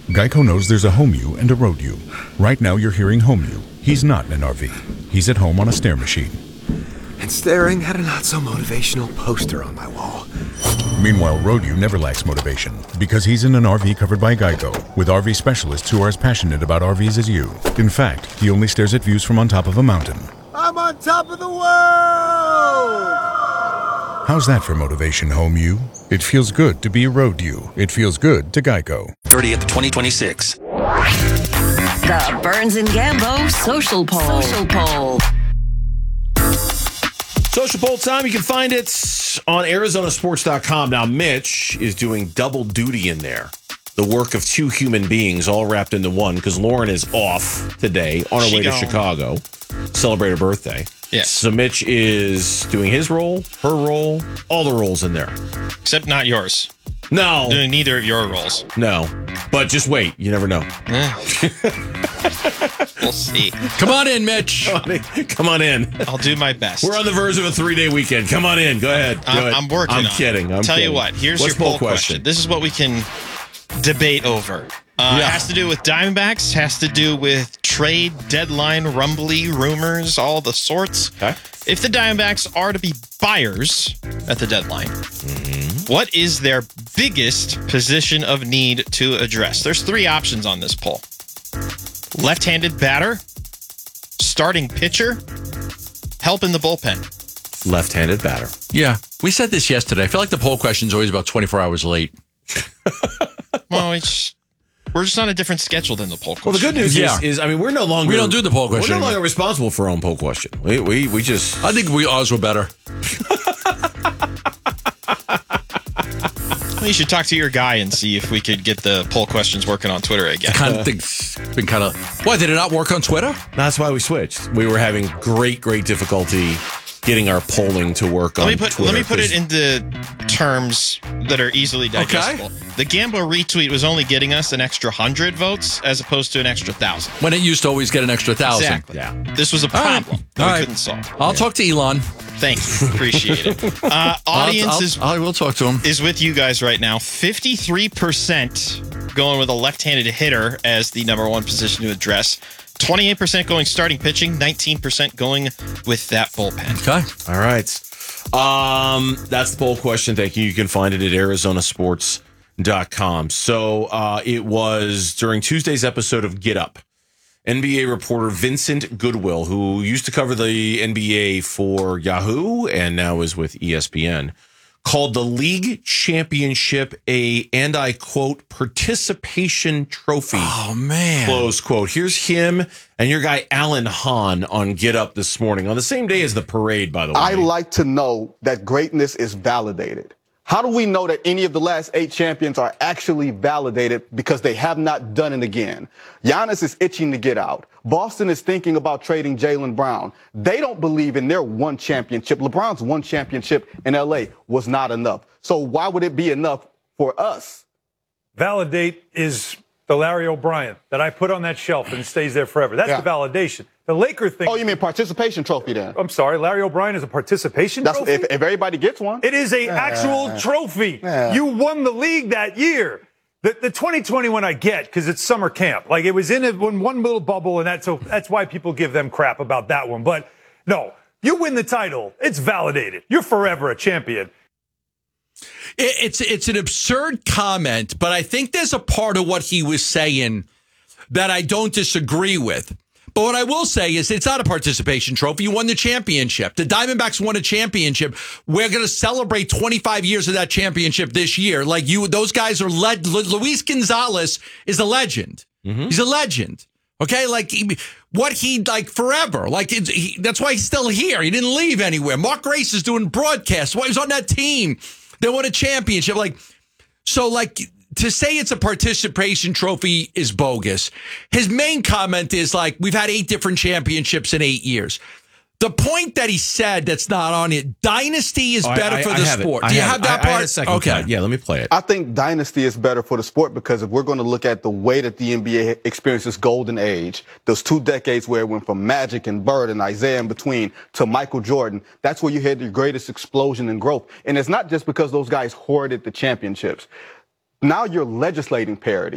Geico knows there's a home you and a road you. Right now you're hearing home you. He's not in an RV. He's at home on a stair machine. And staring at a not-so-motivational poster on my wall. Meanwhile, road you never lacks motivation because he's in an RV covered by Geico with RV specialists who are as passionate about RVs as you. In fact, he only stares at views from on top of a mountain. I'm on top of the world! How's that for motivation, home you? It feels good to be a road you. It feels good to Geico. 30th 2026. The Burns and Gambo Social Poll. Social Poll time. You can find it on ArizonaSports.com. Now, Mitch is doing double duty in there. The work of two human beings all wrapped into one because Lauren is off today on her way to Chicago. Celebrate her birthday. Yes. So Mitch is doing his role, her role, all the roles in there. Except not yours. No. Doing neither of your roles. No. But just wait. You never know. We'll see. Come on in, Mitch. Come on in. I'll do my best. We're on the verge of a 3-day weekend. Come on in. Go ahead. I'm working on it. I'm kidding. Tell you what. Here's What's your poll question. This is what we can debate over. It has to do with Diamondbacks, has to do with trade, deadline, rumbly, rumors, all the sorts. Okay. If the Diamondbacks are to be buyers at the deadline, what is their biggest position of need to address? There's 3 options on this poll. Left-handed batter, starting pitcher, help in the bullpen. Left-handed batter. Yeah, we said this yesterday. I feel like the poll question is always about 24 hours late. Well, we're just on a different schedule than the poll question. Well, the good news is, I mean, we're no longer... We don't do the poll question. We're no longer responsible for our own poll question. We just... I think ours were better. Well, you should talk to your guy and see if we could get the poll questions working on Twitter again. Why, did it not work on Twitter? That's why we switched. We were having great difficulty getting our polling to work on Twitter. Let me put it into terms that are easily digestible. Okay. The Gambo retweet was only getting us an extra 100 votes as opposed to an extra 1,000. When it used to always get an extra 1,000. Exactly. Yeah. This was a problem that we couldn't solve. I'll talk to Elon. Thank you. Appreciate it. Audience I will talk to him. Is with you guys right now. 53% going with a left-handed hitter as the number one position to address. 28% going starting pitching, 19% going with that bullpen. Okay. All right. That's the poll question. Thank you. You can find it at ArizonaSports.com. So it was during Tuesday's episode of Get Up. NBA reporter Vincent Goodwill, who used to cover the NBA for Yahoo and now is with ESPN, called the league championship and I quote, participation trophy. Oh, man. Close quote. Here's him and your guy, Alan Hahn, on Get Up this morning, on the same day as the parade, by the way. I like to know that greatness is validated. How do we know that any of the last 8 champions are actually validated because they have not done it again? Giannis is itching to get out. Boston is thinking about trading Jaylen Brown. They don't believe in their one championship. LeBron's one championship in L.A. was not enough. So why would it be enough for us? Validate is the Larry O'Brien that I put on that shelf and stays there forever. That's the validation. The Laker thing. Oh, you mean participation trophy then? I'm sorry. Larry O'Brien is a participation trophy? If everybody gets one. It is an actual trophy. You won the league that year. The 2021 I get because it's summer camp. Like it was in one little bubble, and that's why people give them crap about that one. But no, you win the title. It's validated. You're forever a champion. It's an absurd comment, but I think there's a part of what he was saying that I don't disagree with. But what I will say is it's not a participation trophy. You won the championship. The Diamondbacks won a championship. We're going to celebrate 25 years of that championship this year. Like those guys are Luis Gonzalez is a legend. Mm-hmm. He's a legend. Okay, forever. That's why he's still here. He didn't leave anywhere. Mark Grace is doing broadcasts. Why he was on that team? They won a championship. To say it's a participation trophy is bogus. His main comment is we've had 8 different championships in 8 years. The point that he said that's not on it, dynasty is better for the sport. Do you have that part? I had a second part. Yeah, let me play it. I think dynasty is better for the sport because if we're going to look at the way that the NBA experienced its golden age, those 2 decades where it went from Magic and Bird and Isaiah in between to Michael Jordan, that's where you had the greatest explosion in growth. And it's not just because those guys hoarded the championships. Now you're legislating parity.